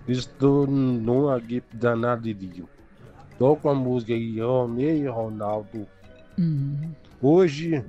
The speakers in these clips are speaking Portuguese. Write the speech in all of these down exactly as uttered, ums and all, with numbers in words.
Estou numa equipe danada de Rio. Tô com a música aí, Romeu e Ronaldo. Hum. Hoje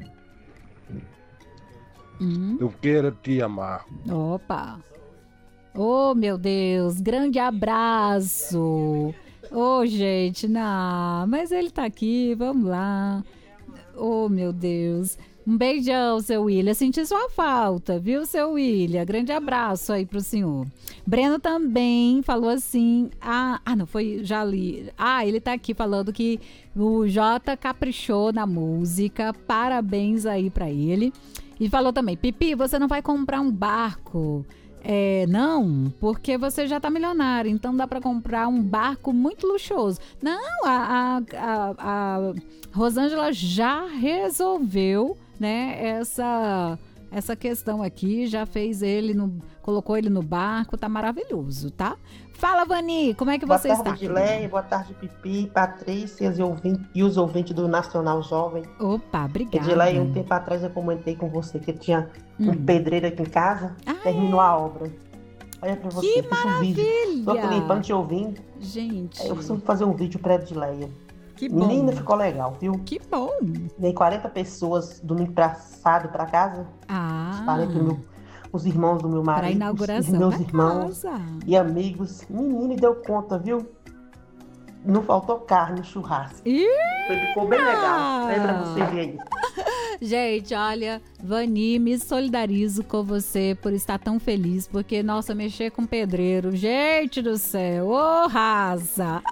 Hum. eu quero te amar. Opa! Oh, meu Deus, grande abraço! Oh, gente, não, mas ele tá aqui, vamos lá. Oh, meu Deus. Um beijão, seu William. Senti sua falta, viu, seu William? Grande abraço aí pro senhor. Breno também falou assim. Ah, ah, não, foi. Já li. Ah, ele tá aqui falando que o Jota caprichou na música. Parabéns aí pra ele. E falou também: Pipi, você não vai comprar um barco. É, não, porque você já tá milionário, então dá pra comprar um barco muito luxuoso. Não, a, a, a, a Rosângela já resolveu, né, essa, essa questão aqui, já fez ele, no, colocou ele no barco, tá maravilhoso, tá? Fala, Vani, como é que você está? Boa tarde, Edilei, boa tarde, Pipi, Patrícia e, ouvinte, e os ouvintes do Nacional Jovem. Opa, obrigada. Edilei, um tempo atrás eu comentei com você que tinha Hum. um pedreiro aqui em casa, Ah, terminou a obra. Olha pra você, Que fiz um vídeo. Tô aqui maravilha! limpando te ouvindo. Gente, Aí eu preciso fazer um vídeo pra Edileia. que bom. Menina, ficou legal, viu? Que bom. Veio quarenta pessoas domingo passado pra casa. Ah, Falei com meu, os irmãos do meu marido, para os inauguração meus da irmãos casa. e amigos. Menino, deu conta, viu? Não faltou carne no churrasco. Ih! Ficou bem legal. Aí pra você ver aí. Gente, olha, Vani, me solidarizo com você por estar tão feliz, porque, nossa, mexer com pedreiro, gente do céu, ô raça!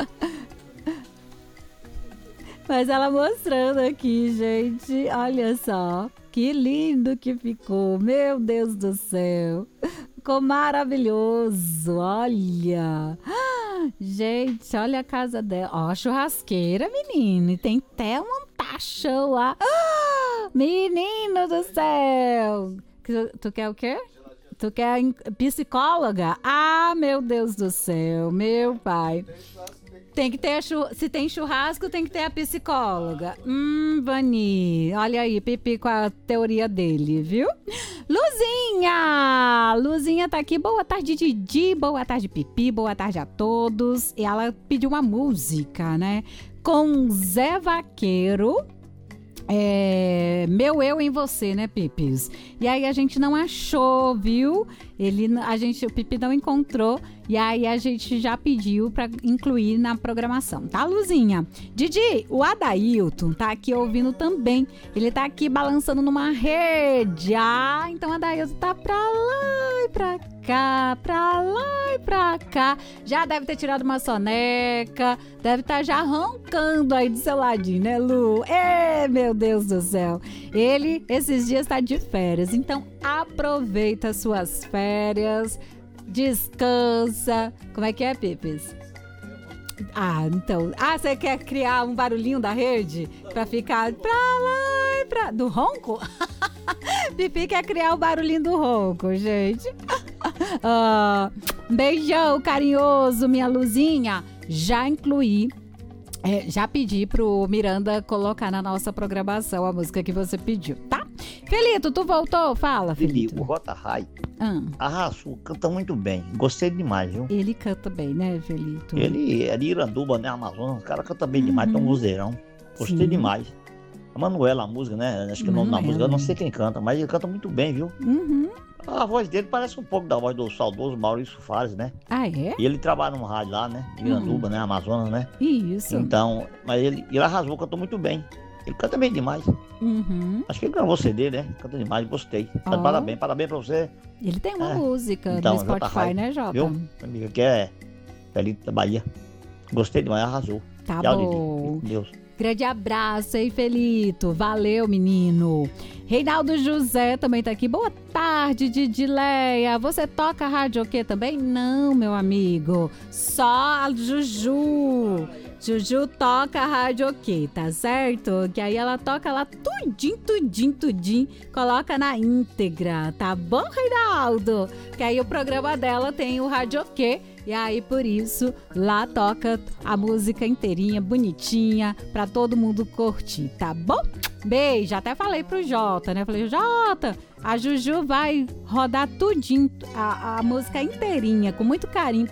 Mas ela mostrando aqui, gente, olha só, que lindo que ficou, meu Deus do céu, ficou maravilhoso, olha! Gente, olha a casa dela, ó, a churrasqueira, menino, e tem até um tachão lá. Ah, menino do céu! Tu, tu quer o quê? Tu quer psicóloga? Ah, meu Deus do céu, meu pai. Tem que ter a chur... Se tem churrasco, tem que ter a psicóloga. Hum, Vani, olha aí, Pipi com a teoria dele, viu? Luzinha! Luzinha tá aqui. Boa tarde, Didi. Boa tarde, Pipi. Boa tarde a todos. E ela pediu uma música, né? Com Zé Vaqueiro. É, Meu Eu em Você, né, Pipis? E aí a gente não achou, viu? Ele, a gente, o Pipi não encontrou. E aí a gente já pediu pra incluir na programação, tá, Luzinha? Didi, o Adailton tá aqui ouvindo também. Ele tá aqui balançando numa rede. Ah, então o Adailton tá pra lá e pra cá, pra lá e pra cá. Já deve ter tirado uma soneca. Deve estar tá já roncando aí do seu ladinho, né, Lu? Ê, meu Deus do céu. Ele, esses dias, tá de férias. Então, aproveita suas férias. Descansa. Como é que é, Pipis? Ah, então. Ah, você quer criar um barulhinho da rede? Pra ficar pra lá e pra... Do ronco? Pipi quer criar o barulhinho do ronco, gente. Ah, beijão carinhoso, minha Luzinha. Já incluí. É, já pedi pro Miranda colocar na nossa programação a música que você pediu, tá? Felito, tu voltou? Fala, Felito. O Rota Rai ah. arrasou, canta muito bem. Gostei demais, viu? Ele canta bem, né, Felito? Ele é de Iranduba, né, Amazonas. O cara canta bem demais, Uhum. tem um vozeirão. Gostei Sim. demais. A Manuela, a música, né? Acho que o nome da Manuela. música, eu não sei quem canta, mas ele canta muito bem, viu? Uhum. A voz dele parece um pouco da voz do saudoso Maurício Fares, né? Ah, é? E ele trabalha numa rádio lá, né? De Iranduba, Uhum. né? Amazonas, né? Isso. Então, mas ele, ele arrasou, cantou muito bem. Ele canta bem demais. Uhum. Acho que ele gravou C D, né? Canta demais, gostei. Tá de Ó. Parabéns, parabéns pra você. Ele tem uma É. música Então, no Jota Spotify, Rai, né, Jota? Viu? Minha amiga que é Felito da Bahia. Gostei demais, arrasou. Tá Tchau, bom. Didi. Deus. Grande abraço, hein, Felito? Valeu, menino. Reinaldo José também tá aqui. Boa tarde, Didileia. Você toca rádio o quê também? Não, meu amigo. Só a Juju. Juju toca rádio o quê, tá certo? Que aí ela toca lá tudinho, tudinho, tudinho. Coloca na íntegra, tá bom, Reinaldo? Que aí o programa dela tem o rádio o quê? E aí, por isso, lá toca a música inteirinha, bonitinha, pra todo mundo curtir, tá bom? Beijo, até falei pro Jota, né? Falei, Jota, a Juju vai rodar tudinho, a, a música inteirinha, com muito carinho